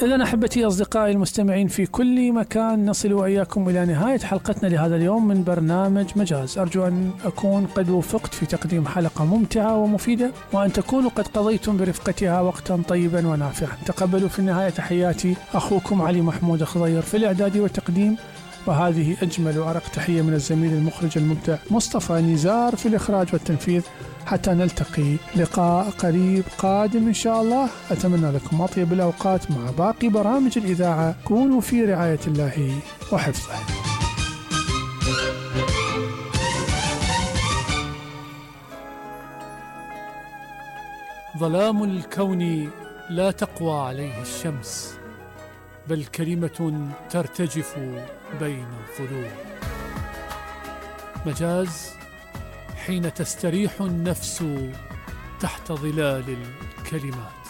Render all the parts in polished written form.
إذن أحبتي أصدقائي المستمعين في كل مكان، نصل وإياكم إلى نهاية حلقتنا لهذا اليوم من برنامج مجاز. أرجو أن أكون قد وفقت في تقديم حلقة ممتعة ومفيدة، وأن تكونوا قد قضيتم برفقتها وقتا طيبا ونافعا. تقبلوا في النهاية تحياتي أخوكم علي محمود خضير في الإعداد والتقديم، وهذه أجمل وأرق تحية من الزميل المخرج المبدع مصطفى نزار في الإخراج والتنفيذ. حتى نلتقي لقاء قريب قادم إن شاء الله، أتمنى لكم أطيب الأوقات مع باقي برامج الإذاعة. كونوا في رعاية الله وحفظه. ظلام الكون لا تقوى عليه الشمس، بل كلمة ترتجف بين الظلوم. مجاز حين تستريح النفس تحت ظلال الكلمات.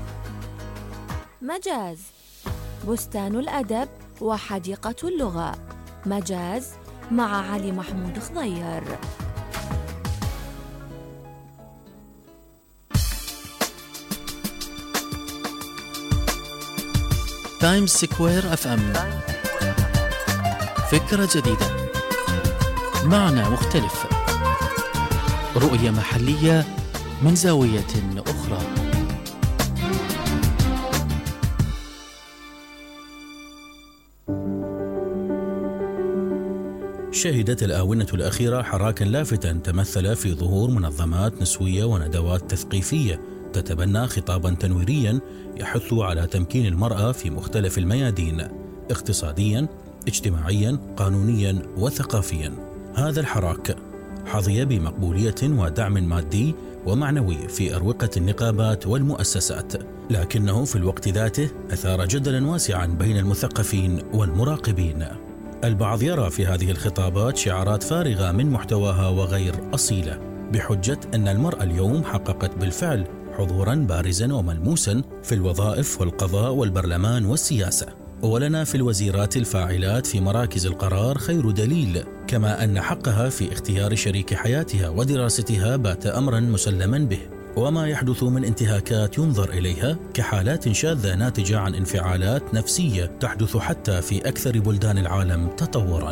مجاز بستان الأدب وحديقة اللغة. مجاز مع علي محمود خضير. تايمز سكوير اف ام، فكرة جديدة، معنى مختلف، رؤية محلية من زاوية أخرى. شهدت الآونة الأخيرة حراكا لافتا تمثل في ظهور منظمات نسوية وندوات تثقيفية تتبنى خطابا تنويريا يحث على تمكين المرأة في مختلف الميادين، اقتصاديا، اجتماعيا، قانونيا وثقافيا. هذا الحراك حظي بمقبولية ودعم مادي ومعنوي في أروقة النقابات والمؤسسات، لكنه في الوقت ذاته أثار جدلا واسعا بين المثقفين والمراقبين. البعض يرى في هذه الخطابات شعارات فارغة من محتواها وغير أصيلة، بحجة أن المرأة اليوم حققت بالفعل حضورا بارزا وملموسا في الوظائف والقضاء والبرلمان والسياسة، ولنا في الوزيرات الفاعلات في مراكز القرار خير دليل، كما أن حقها في اختيار شريك حياتها ودراستها بات أمرا مسلما به. وما يحدث من انتهاكات ينظر إليها كحالات شاذة ناتجة عن انفعالات نفسية تحدث حتى في أكثر بلدان العالم تطورا.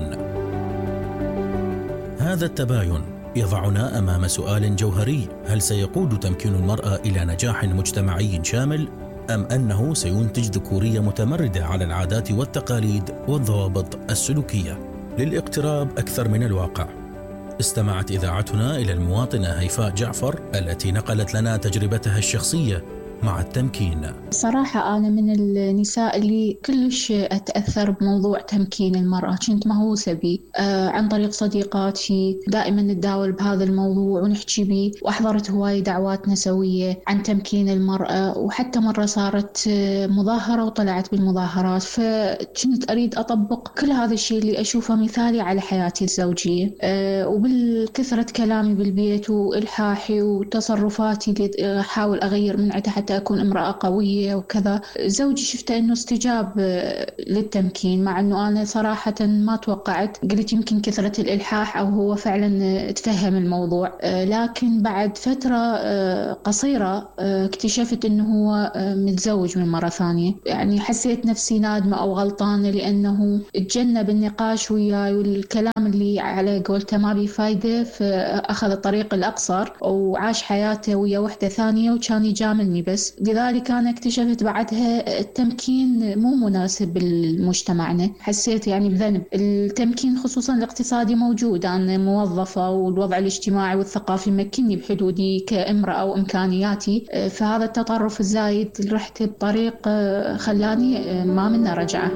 هذا التباين يضعنا أمام سؤال جوهري: هل سيقود تمكين المرأة إلى نجاح مجتمعي شامل، أم أنه سينتج ذكورية متمردة على العادات والتقاليد والضوابط السلوكية؟ للاقتراب أكثر من الواقع، استمعت إذاعتنا إلى المواطنة هيفاء جعفر التي نقلت لنا تجربتها الشخصية مع التمكين. صراحة أنا من النساء اللي كلش أتأثر بموضوع تمكين المرأة، كنت مهووسة به عن طريق صديقاتي، دائما نتداول بهذا الموضوع ونحكي به، وأحضرت هواي دعوات نسوية عن تمكين المرأة، وحتى مرة صارت مظاهرة وطلعت بالمظاهرات، فكنت أريد أطبق كل هذا الشيء اللي أشوفه مثالي على حياتي الزوجية. وبالكثرة كلامي بالبيت وإلحاحي وتصرفاتي اللي أحاول أغير من عدها حتى أكون امرأة قوية وكذا، زوجي شفته أنه استجاب للتمكين، مع أنه أنا صراحة ما توقعت، قلت يمكن كثرة الإلحاح أو هو فعلا تفهم الموضوع. لكن بعد فترة قصيرة اكتشفت أنه هو متزوج من مرة ثانية. يعني حسيت نفسي نادمة أو غلطانة لأنه تجنب النقاش وياي، والكلام اللي على قولته ما بيه فايدة، فأخذ الطريق الأقصر وعاش حياته ويا وحدة ثانية وكان يجاملني بس. لذلك أنا اكتشفت بعدها التمكين مو مناسب لمجتمعنا، حسيت يعني بذنب. التمكين خصوصا الاقتصادي موجود، أنا موظفة والوضع الاجتماعي والثقافي مكنني بحدودي كامرأة وإمكانياتي، فهذا التطرف الزايد رحت بطريق خلاني ما منه رجعة.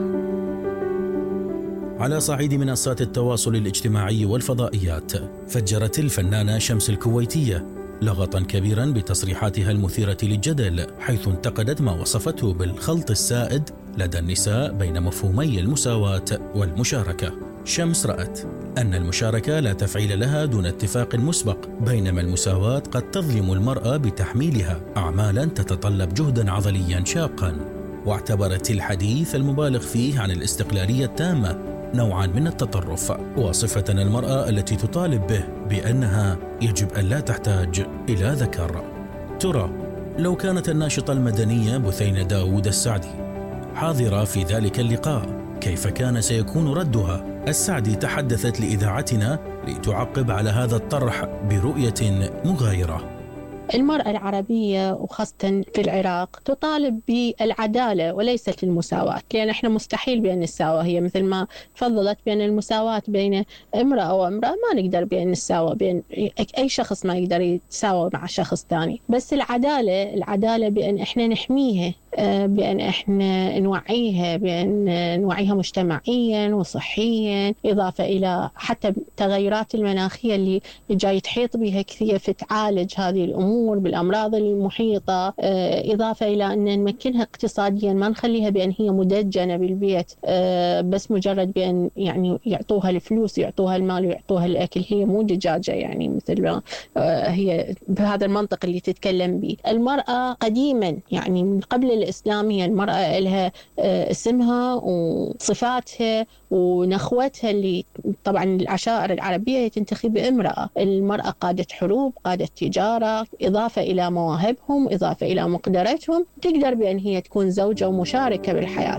على صعيد منصات التواصل الاجتماعي والفضائيات، فجرت الفنانة شمس الكويتية لغطا كبيرا بتصريحاتها المثيرة للجدل، حيث انتقدت ما وصفته بالخلط السائد لدى النساء بين مفهومي المساواة والمشاركة. شمس رأت أن المشاركة لا تفعيل لها دون اتفاق مسبق، بينما المساواة قد تظلم المرأة بتحميلها أعمالا تتطلب جهدا عضليا شاقا، واعتبرت الحديث المبالغ فيه عن الاستقلالية التامة نوعا من التطرف، واصفة المرأة التي تطالب به بأنها يجب أن لا تحتاج إلى ذكر. ترى لو كانت الناشطة المدنية بثينة داود السعدي حاضرة في ذلك اللقاء. كيف كان سيكون ردها؟ السعدي تحدثت لإذاعتنا لتعقب على هذا الطرح برؤية مغايرة. المرأة العربية وخاصة في العراق تطالب بالعدالة وليست المساواة، لأن احنا مستحيل بأن نساوى. هي مثل ما تفضلت بأن المساواة بين امرأة وامرأة، ما نقدر بأن نساوى، بأن أي شخص ما يقدر يتساوى مع شخص ثاني. بس العدالة بأن احنا نحميها، بأن احنا نوعيها، بأن نوعيها مجتمعيا وصحيا، إضافة إلى حتى التغيرات المناخية اللي جاي تحيط بها كثير، في تعالج هذه الأمور بالأمراض المحيطة، إضافة إلى أن نمكنها اقتصاديا، ما نخليها بأن هي مدجنة بالبيت بس مجرد بأن يعني يعطوها الفلوس، يعطوها المال ويعطوها الأكل. هي مو دجاجة يعني مثل ما هي بهذا المنطق اللي تتكلم به. المرأة قديما يعني من قبل الإسلام هي المرأة لها اسمها وصفاتها ونخوتها، اللي طبعا العشائر العربية تنتخب امرأة. المرأة قادت حروب، قادت تجارة، إضافة إلى مواهبهم، إضافة إلى مقدرتهم، تقدر بأن هي تكون زوجة ومشاركة بالحياة.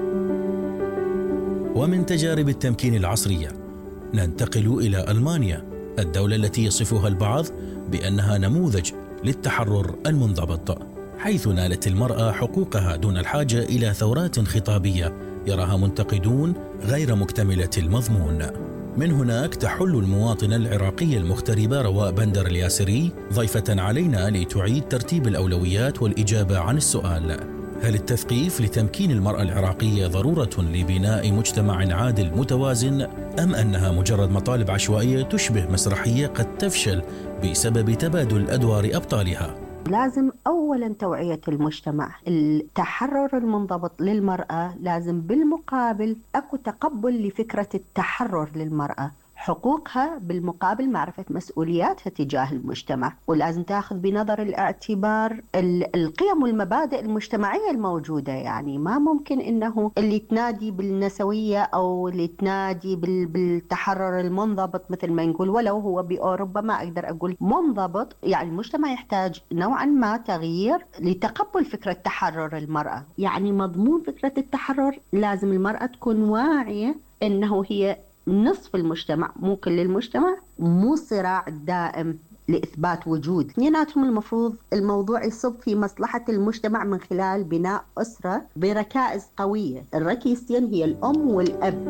ومن تجارب التمكين العصرية ننتقل إلى ألمانيا، الدولة التي يصفها البعض بأنها نموذج للتحرر المنضبط، حيث نالت المرأة حقوقها دون الحاجة إلى ثورات خطابية يراها منتقدون غير مكتملة المضمون. من هناك تحل المواطنة العراقية المغتربة رواء بندر الياسري ضيفة علينا لتعيد ترتيب الأولويات والإجابة عن السؤال: هل التثقيف لتمكين المرأة العراقية ضرورة لبناء مجتمع عادل متوازن، أم أنها مجرد مطالب عشوائية تشبه مسرحية قد تفشل بسبب تبادل أدوار أبطالها؟ لازم أولا توعية المجتمع. التحرر المنضبط للمرأة لازم بالمقابل أكو تقبل لفكرة التحرر للمرأة، حقوقها بالمقابل معرفة مسؤولياتها تجاه المجتمع، ولازم تأخذ بنظر الاعتبار القيم والمبادئ المجتمعية الموجودة. يعني ما ممكن إنه اللي تنادي بالنسوية أو اللي تنادي بالتحرر المنضبط مثل ما نقول، ولو هو بأوروبا ما أقدر أقول منضبط. يعني المجتمع يحتاج نوعا ما تغيير لتقبل فكرة تحرر المرأة. يعني مضمون فكرة التحرر لازم المرأة تكون واعية إنه هي نصف المجتمع، مو كل المجتمع، مو صراع دائم لإثبات وجود. اثنيناتهم المفروض الموضوع يصب في مصلحة المجتمع من خلال بناء أسرة بركائز قوية. الركيزتين هي الأم والأب.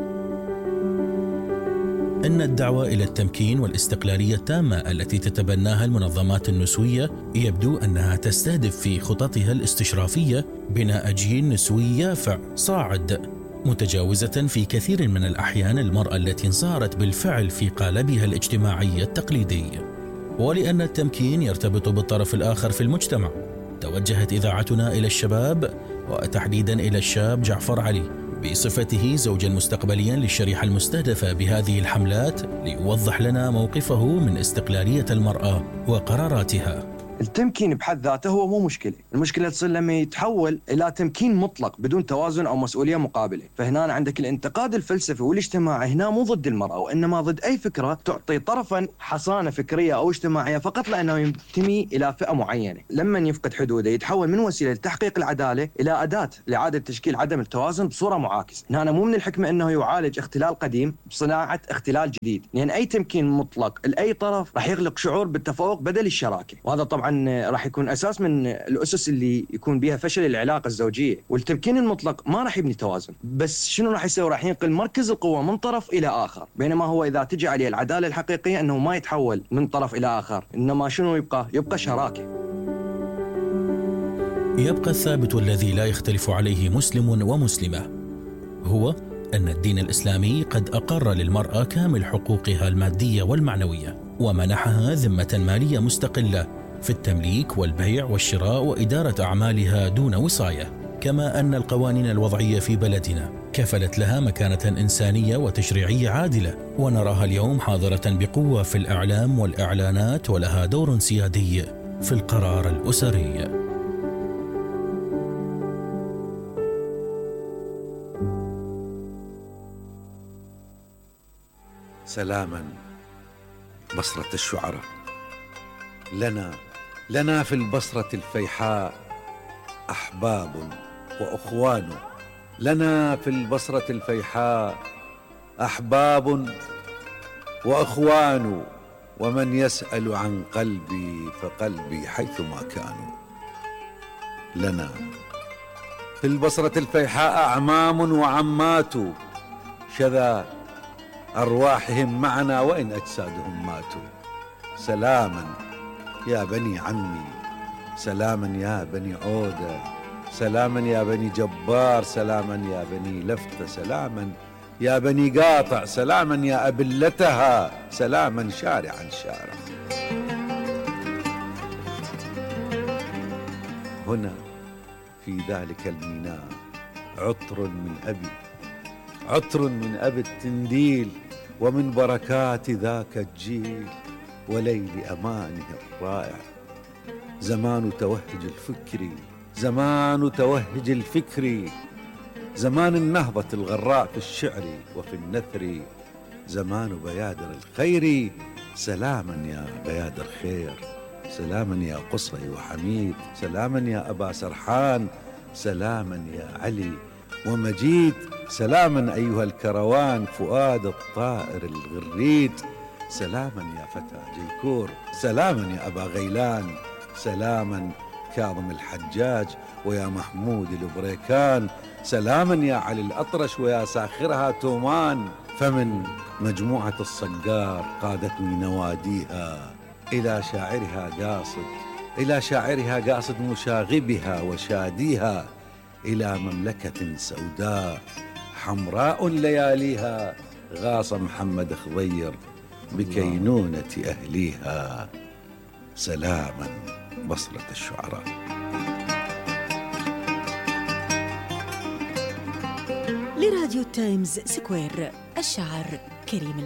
إن الدعوة إلى التمكين والاستقلالية التامة التي تتبناها المنظمات النسوية يبدو أنها تستهدف في خططها الاستشرافية بناء جيل نسوي يافع صاعد، متجاوزة في كثير من الأحيان المرأة التي انصهرت بالفعل في قالبها الاجتماعي التقليدي. ولأن التمكين يرتبط بالطرف الآخر في المجتمع، توجهت إذاعتنا إلى الشباب، وتحديدا إلى الشاب جعفر علي بصفته زوجا مستقبليا للشريحة المستهدفة بهذه الحملات، ليوضح لنا موقفه من استقلالية المرأة وقراراتها. التمكين بحد ذاته هو مو مشكلة، المشكلة تصير لما يتحول إلى تمكين مطلق بدون توازن أو مسؤولية مقابلة. فهنا عندك الانتقاد الفلسفي والاجتماعي هنا مو ضد المرأة، وإنما ضد أي فكرة تعطي طرفا حصانة فكرية أو اجتماعية فقط لأنه ينتمي إلى فئة معينة. لما يفقد حدوده يتحول من وسيلة لتحقيق العدالة إلى أداة لإعادة تشكيل عدم التوازن بصورة معاكسة. هنا مو من الحكمة أنه يعالج اختلال قديم بصناعة اختلال جديد، لأن أي تمكين مطلق لأي طرف راح يخلق شعور بالتفوق بدل الشراكة، وهذا طبعا راح يكون أساس من الأسس اللي يكون بها فشل العلاقة الزوجية. والتمكين المطلق ما راح يبني توازن، بس شنو راح يسوي؟ راح ينقل مركز القوة من طرف إلى آخر. بينما هو إذا تجي عليه العدالة الحقيقية أنه ما يتحول من طرف إلى آخر، إنما شنو يبقى شراكة. يبقى الثابت الذي لا يختلف عليه مسلم ومسلمة، هو أن الدين الإسلامي قد أقر للمرأة كامل حقوقها المادية والمعنوية، ومنحها ذمة مالية مستقلة في التمليك والبيع والشراء وإدارة أعمالها دون وصاية. كما أن القوانين الوضعية في بلدنا كفلت لها مكانة إنسانية وتشريعية عادلة، ونراها اليوم حاضرة بقوة في الإعلام والإعلانات، ولها دور سيادي في القرار الأسري. سلاما بصرة الشعراء، لنا في البصرة الفيحاء أحباب وأخوان لنا في البصرة الفيحاء أحباب وأخوان، ومن يسأل عن قلبي فقلبي حيثما كانوا. لنا في البصرة الفيحاء أعمام وعمات، شذا أرواحهم معنا وإن أجسادهم ماتوا. سلاما يا بني عمي، سلاما يا بني عودة، سلاما يا بني جبار، سلاما يا بني لفتة، سلاما يا بني قاطع، سلاما يا أبلتها، سلاما شارعا شارع. هنا في ذلك الميناء عطر من أبي، عطر من أبي التنديل، ومن بركات ذاك الجيل وليل أمانه الرائع. زمان توهج الفكر، زمان توهج الفكر، زمان النهضة الغراء في الشعر وفي النثر، زمان بيادر الخير. سلاما يا بيادر خير، سلاما يا قصي وحميد، سلاما يا أبا سرحان، سلاما يا علي ومجيد، سلاما أيها الكروان فؤاد الطائر الغريد، سلاما يا فتى جيكور، سلاما يا أبا غيلان، سلاما كاظم الحجاج ويا محمود البريكان، سلاما يا علي الأطرش ويا ساخرها تومان. فمن مجموعة الصقار قادتني نواديها إلى شاعرها قاصد، إلى شاعرها قاصد مشاغبها وشاديها، إلى مملكة سوداء حمراء لياليها، غاص محمد خضير بكينونة أهليها. سلاما بصرة الشعراء. لراديو تايمز سكوير، الشعر كريم.